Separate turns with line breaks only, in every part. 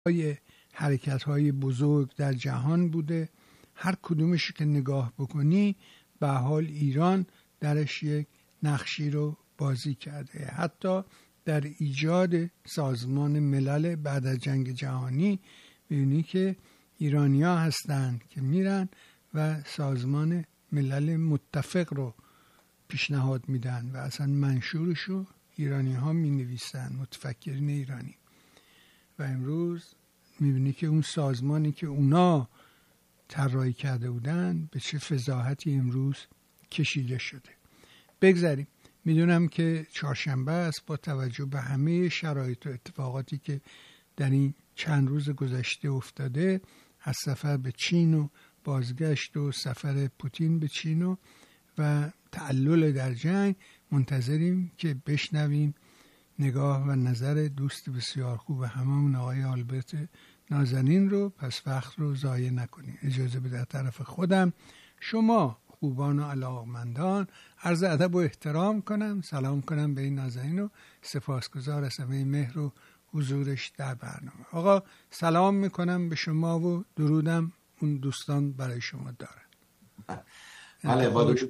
حرکت‌های بزرگ در جهان بوده. هر کدومش که نگاه بکنی به حال ایران درش یک نقشی رو بازی کرده. حتی در ایجاد سازمان ملل بعد از جنگ جهانی می‌بینی که ایرانی‌ها هستند که میرن و سازمان ملل متفق رو پیشنهاد میدن و اصلا منشورش رو ایرانی‌ها می‌نویسن، متفکرین ایرانی. و امروز می‌بینی که اون سازمانی که اونا طراحی کرده بودن به چه فضاحتی امروز کشیده شده. بگذاریم. میدونم که چهارشنبه است، با توجه به همه شرایط و اتفاقاتی که در این چند روز گذشته افتاده، از سفر به چین و بازگشت و سفر پوتین به چین و تعلل در جنگ، منتظریم که بشنویم نگاه و نظر دوست بسیار خوب هممون آقای آلبرت نازنین رو. پس وقت رو ضایع نکنیم. اجازه بده از طرف خودم شما خوبان و علاقمندان عرض ادب و احترام کنم، سلام کنم به این نازنین و سپاسگزار از همه مهر و حضورش در برنامه. آقا سلام میکنم به شما و درودم اون دوستان برای شما دارن.
بله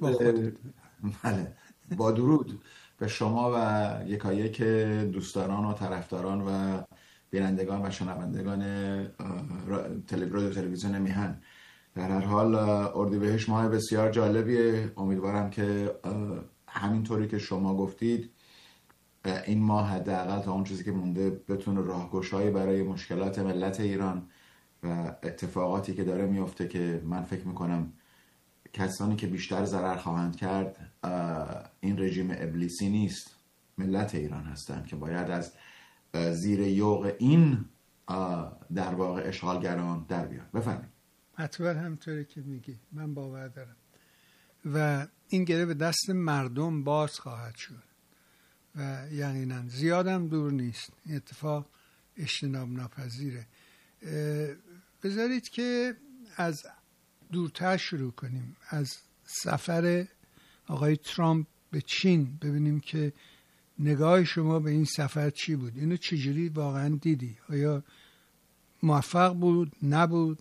با درود به شما و یکایک دوستداران و طرفداران و بینندگان و شنوندگان رادیو تلویزیون میهن. در هر حال اردیبهشت ماه بسیار جالبیه. امیدوارم که همینطوری که شما گفتید این ماه حداقل تا اون چیزی که مونده بتونه راهگشایی برای مشکلات ملت ایران و اتفاقاتی که داره میفته که من فکر میکنم کسانی که بیشتر ضرر خواهند کرد این رژیم ابلیسی نیست، ملت ایران هستند که باید از زیر یوغ این در واقع اشغالگران در بیان. بفرمایید.
حتما همطوری که میگی من باور دارم و این گره به دست مردم باز خواهد شد و یقینا زیادم دور نیست. این اتفاق اجتناب ناپذیره. بذارید که از دورتر شروع کنیم، از سفر آقای ترامپ به چین، ببینیم که نگاه شما به این سفر چی بود؟ اینو چجوری واقعا دیدی؟ آیا موفق بود؟ نبود؟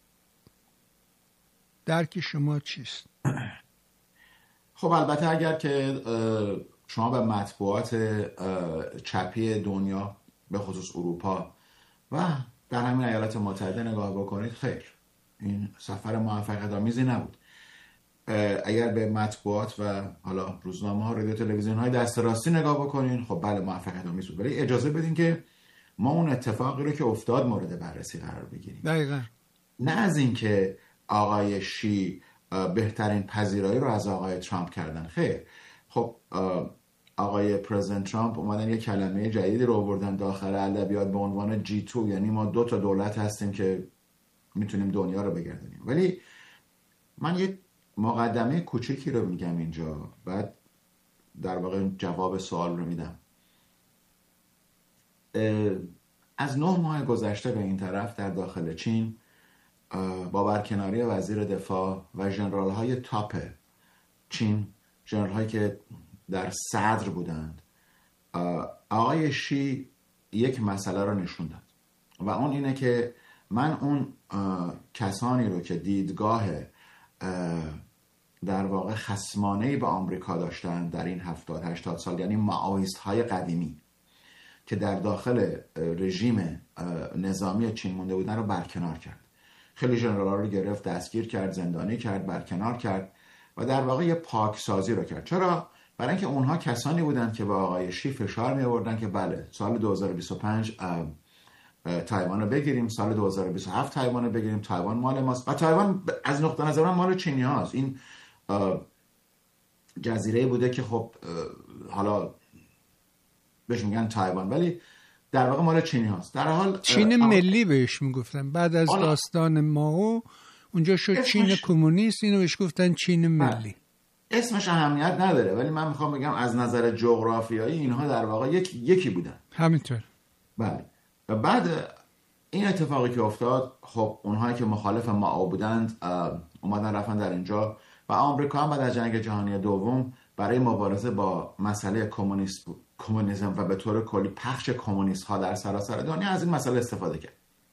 درک شما چیست؟
خب البته اگر که شما به مطبوعات چپی دنیا به خصوص اروپا و در همین ایالات متحده نگاه بکنید، خیر این سفر موفقیت آمیزی نبود. اگر به مطبوعات و حالا روزنامه ها، رادیو، تلویزیون های دست راستی نگاه بکنین، خب بله موفقیت آمیز بود، ولی اجازه بدین که ما اون اتفاقی رو که افتاد مورد بررسی قرار بگیریم.
دقیقاً.
نه از این که آقای شی بهترین پذیرایی رو از آقای ترامپ کردن. خیر، خب آقای پرزیدنت ترامپ اومدن یه کلمه جدیدی رو آوردن داخل ادبیات به عنوان G2، یعنی ما 2 تا دولت هستیم که میتونیم دنیا رو بگردونیم. ولی من یه مقدمه کوچیکی رو میگم اینجا، بعد در واقع جواب سوال رو میدم. از 9 ماه گذشته به این طرف در داخل چین با برکناری وزیر دفاع و ژنرال های تاپ چین، ژنرال هایی که در صدر بودند، آقای شی یک مسئله رو نشون داد و اون اینه که من اون کسانی رو که دیدگاه در واقع خصمانه‌ای به آمریکا داشتن در این 70-80 سال، یعنی مائویست های قدیمی که در داخل رژیم نظامی چین مونده بودن، رو برکنار کرد. خیلی ژنرال‌ها رو گرفت، دستگیر کرد، زندانی کرد، برکنار کرد و در واقع یه پاکسازی رو کرد. چرا؟ برای اینکه اونها کسانی بودن که به آقای شی فشار می آوردن که بله سال 2025 تایوان رو بگیریم، سال 2027 تایوان رو بگیریم، تایوان مال ماست و تایوان از نقطه نظر من مال چینی هاست. این جزیره بوده که خب حالا بهش میگن تایوان ولی در واقع مال چینی هاست. در حال
چین ملی بهش میگفتن، بعد از داستان ماو اونجا شد چین کمونیست، اینو بهش گفتن چین ملی.
اسمش اهمیت نداره ولی من میخوام بگم از نظر جغرافیایی اینها در واقع یکی بودن.
همینطور.
بله. و بعد این اتفاقی که افتاد، خب اونهایی که مخالف مائو بودند اومدن رفتن در اینجا و آمریکا هم بعد از جنگ جهانی دوم برای مبارزه با مسئله کمونیسم و به طور کلی پخش کمونیست ها در سراسر دنیا از این مسئله استفاده کرد.